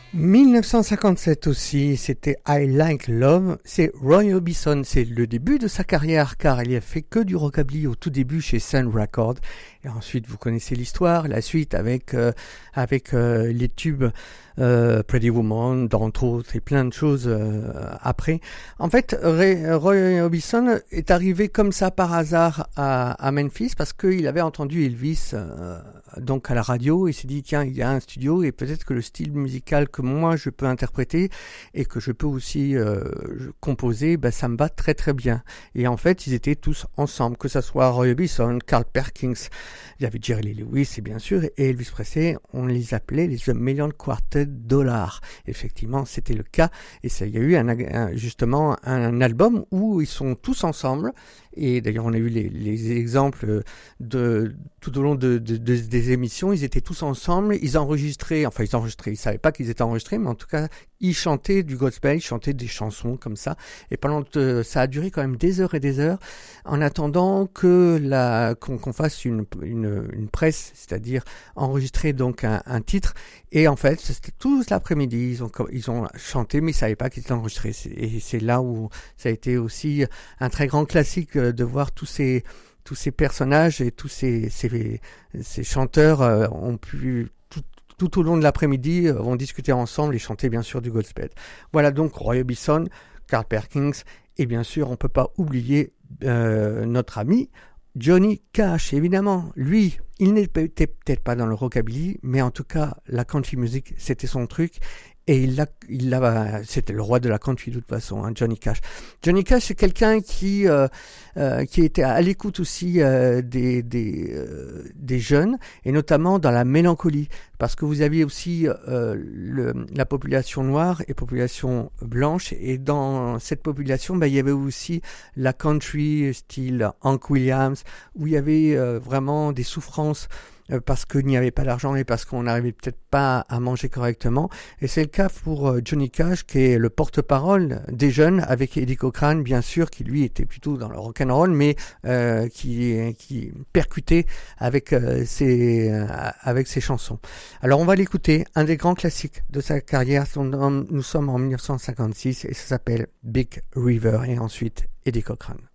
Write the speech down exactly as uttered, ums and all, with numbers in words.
mille neuf cent cinquante-sept aussi, c'était I Like Love, c'est Roy Orbison, c'est le début de sa carrière car il a fait que du rockabilly au tout début chez Sun Records et ensuite vous connaissez l'histoire, la suite avec euh, avec euh, les tubes euh, Pretty Woman, d'entre autres et plein de choses euh, après. En fait, Ray, Roy Orbison est arrivé comme ça par hasard à, à Memphis parce qu'il avait entendu Elvis euh, donc à la radio et s'est dit tiens il y a un studio et peut-être que le style musical que moi je peux interpréter et que je peux aussi euh, composer, ben, ça me va très très bien. Et en fait ils étaient tous ensemble, que ça soit Roy Orbison, Carl Perkins, il y avait Jerry Lee Lewis et bien sûr et Elvis Presley, on les appelait les The Million Quartet Dollars. Effectivement c'était le cas et ça, il y a eu un, un, justement un album où ils sont tous ensemble. Et d'ailleurs, on a eu les, les exemples de tout au long de, de, de, des émissions. Ils étaient tous ensemble, ils enregistraient, enfin ils enregistraient, ils savaient pas qu'ils étaient enregistrés, mais en tout cas, ils chantaient du gospel, ils chantaient des chansons comme ça. Et pendant que ça a duré quand même des heures et des heures, en attendant que la qu'on, qu'on fasse une, une, une presse, c'est-à-dire enregistrer donc un, un titre. Et en fait, c'était tout l'après-midi, ils ont ils ont chanté, mais ils savaient pas qu'ils étaient enregistrés. Et c'est là où ça a été aussi un très grand classique de voir tous ces tous ces personnages et tous ces ces, ces chanteurs euh, ont pu tout, tout au long de l'après-midi euh, vont discuter ensemble et chanter bien sûr du gospel. Voilà donc Roy Orbison, Carl Perkins et bien sûr on peut pas oublier euh, notre ami Johnny Cash. Évidemment, lui, il n'était peut-être pas dans le rockabilly, mais en tout cas la country music c'était son truc. Et il l'a, il l'a, c'était le roi de la country de toute façon, hein, Johnny Cash. Johnny Cash, c'est quelqu'un qui euh, euh, qui était à l'écoute aussi euh, des des euh, des jeunes et notamment dans la mélancolie, parce que vous aviez aussi euh, le, la population noire et population blanche, et dans cette population, bah, il y avait aussi la country style Hank Williams, où il y avait euh, vraiment des souffrances. Parce qu'il n'y avait pas d'argent et parce qu'on n'arrivait peut-être pas à manger correctement. Et c'est le cas pour Johnny Cash, qui est le porte-parole des jeunes, avec Eddie Cochran, bien sûr, qui lui était plutôt dans le rock'n'roll, mais euh, qui, qui percutait avec, euh, ses, euh, avec ses chansons. Alors on va l'écouter, un des grands classiques de sa carrière. Nous sommes en mille neuf cent cinquante-six et ça s'appelle Big River, et ensuite Eddie Cochran.